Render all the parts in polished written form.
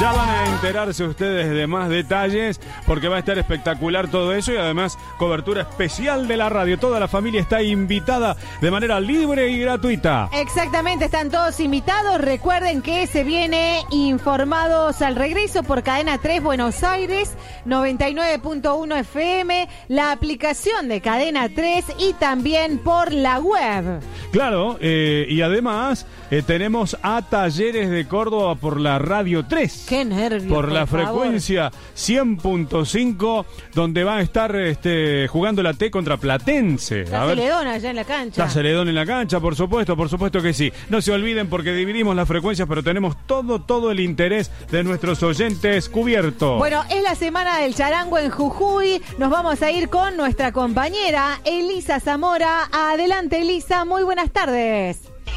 Ya van a enterarse ustedes de más detalles porque va a estar espectacular todo eso y además cobertura especial de la radio. Toda la familia está invitada de manera libre y gratuita. Exactamente, están todos invitados. Recuerden que se viene Informados al Regreso por Cadena 3 Buenos Aires, 99.1 FM, la aplicación de Cadena 3 y también por la web. Claro, y además tenemos a Talleres de Córdoba por la Radio 3. ¡Qué nervios! Por la frecuencia 100.5, donde va a estar jugando la T contra Platense. Está Celedón allá en la cancha. Está Celedón en la cancha, por supuesto que sí. No se olviden porque dividimos las frecuencias, pero tenemos todo el interés de nuestros oyentes cubierto. Bueno, es la semana del charango en Jujuy. Nos vamos a ir con nuestra compañera Elisa Zamora. Adelante, Elisa, muy buenas tardes.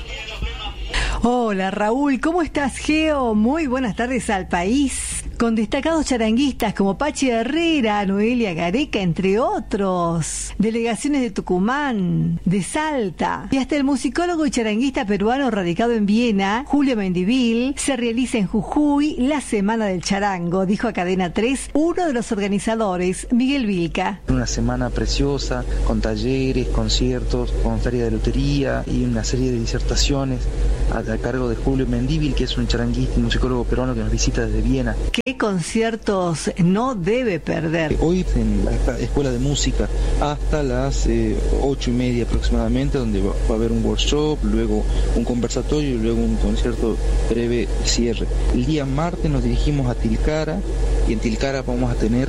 Hola Raúl, ¿cómo estás, Geo? Muy buenas tardes al país. Con destacados charanguistas como Pachi Herrera, Noelia Gareca, entre otros. Delegaciones de Tucumán, de Salta. Y hasta el musicólogo y charanguista peruano radicado en Viena, Julio Mendivil, se realiza en Jujuy la Semana del Charango, dijo a Cadena 3 uno de los organizadores, Miguel Vilca. Una semana preciosa, con talleres, conciertos, con feria de lotería y una serie de disertaciones a cargo de Julio Mendivil, que es un charanguista y musicólogo peruano que nos visita desde Viena. ¿Qué conciertos no debe perder? Hoy en la Escuela de Música hasta las 8:30 aproximadamente, donde va a haber un workshop, luego un conversatorio y luego un concierto breve cierre. El día martes nos dirigimos a Tilcara y en Tilcara vamos a tener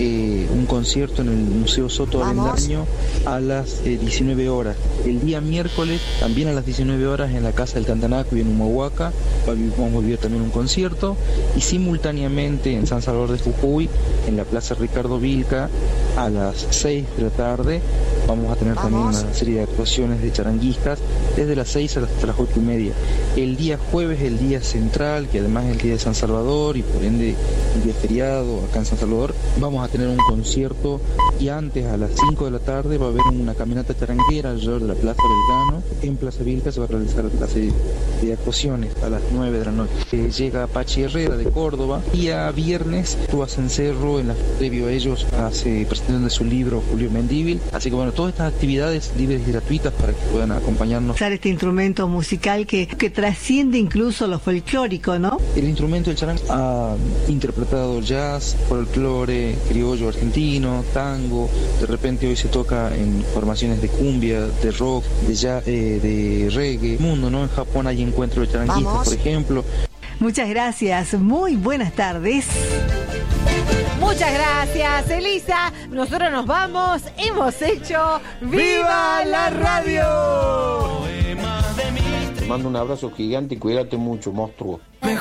un concierto en el Museo Soto Avendaño a las 19 horas. El día miércoles también a las 19 horas en la Casa del Tantanaco y en Humahuaca vamos a vivir también un concierto y simultáneamente en San Salvador de Jujuy, en la Plaza Ricardo Vilca, a las 6 de la tarde vamos a tener también una serie de actuaciones de charanguistas desde las 6 hasta las 8:30. El día jueves, el día central, que además es el día de San Salvador y por ende el día feriado acá en San Salvador, vamos a tener un concierto y antes a las 5 de la tarde va a haber una caminata charanguera alrededor de la Plaza Belgrano. En Plaza Vilca se va a realizar la serie de actuaciones a las 9 de la noche. Llega Pachi Herrera de Córdoba. Día viernes estuvo a Cencerro, previo a ellos hace presentación de su libro Julio Mendívil. Así que bueno, todas estas actividades libres y gratuitas para que puedan acompañarnos. Este instrumento musical que trasciende incluso lo folclórico, ¿no? El instrumento del charango ha interpretado jazz, folclore, criollo argentino, tango. De repente hoy se toca en formaciones de cumbia, de rock, de jazz, de reggae. Mundo, ¿no? En Japón hay encuentros de charanguistas, por ejemplo. Muchas gracias, muy buenas tardes. Muchas gracias, Elisa. Nosotros nos vamos, hemos hecho ¡Viva la Radio! Te mando un abrazo gigante y cuídate mucho, monstruo.